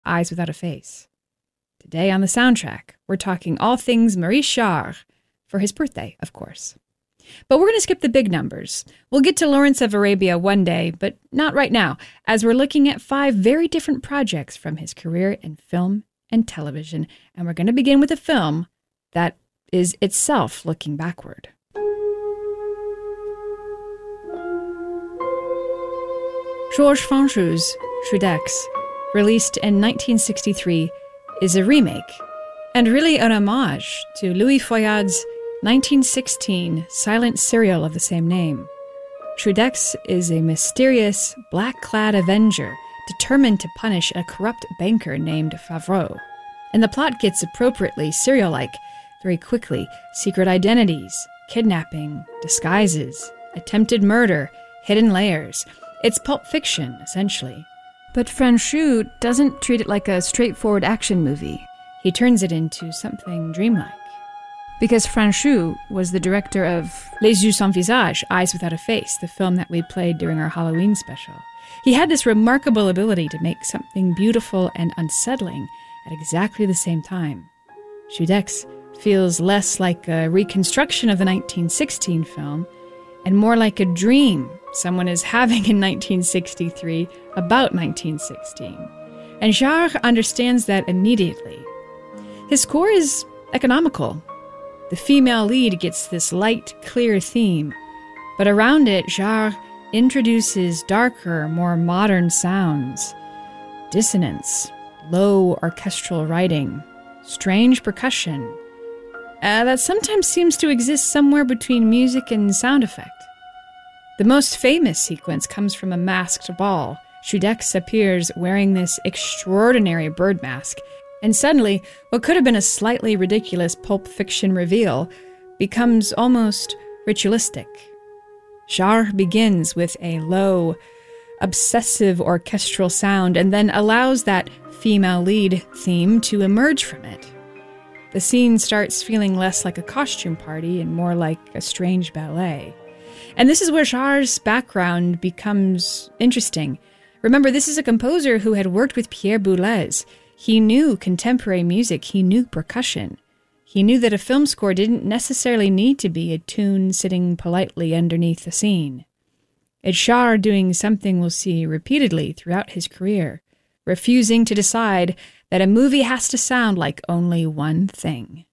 Eyes Without a Face. Today on the soundtrack, we're talking all things Maurice Jarre, for his birthday, of course. But we're going to skip the big numbers. We'll get to Lawrence of Arabia one day, but not right now, as we're looking at 5 very different projects from his career in film and television, and we're going to begin with a film that is itself looking backward. Georges Franju's Choudex, released in 1963, is a remake, and really an homage to Louis Foyad's 1916 silent serial of the same name. Choudex is a mysterious, black-clad avenger determined to punish a corrupt banker named Favreau. And the plot gets appropriately serial-like very quickly. Secret identities, kidnapping, disguises, attempted murder, hidden layers. It's Pulp Fiction, essentially. But Franju doesn't treat it like a straightforward action movie. He turns it into something dreamlike. Because Franju was the director of Les Yeux Sans Visage, Eyes Without a Face, the film that we played during our Halloween special. He had this remarkable ability to make something beautiful and unsettling at exactly the same time. Choudex feels less like a reconstruction of the 1916 film and more like a dream someone is having in 1963 about 1916. And Jarre understands that immediately. His score is economical. The female lead gets this light, clear theme, but around it, Jarre introduces darker, more modern sounds. Dissonance, low orchestral writing, strange percussion, that sometimes seems to exist somewhere between music and sound effect. The most famous sequence comes from a masked ball. Choudex appears wearing this extraordinary bird mask, and suddenly, what could have been a slightly ridiculous Pulp Fiction reveal becomes almost ritualistic. Jarre begins with a low, obsessive orchestral sound and then allows that female lead theme to emerge from it. The scene starts feeling less like a costume party and more like a strange ballet. And this is where Jarre's background becomes interesting. Remember, this is a composer who had worked with Pierre Boulez. He knew contemporary music, he knew percussion. He knew that a film score didn't necessarily need to be a tune sitting politely underneath the scene. It's Jarre doing something we'll see repeatedly throughout his career, refusing to decide that a movie has to sound like only one thing.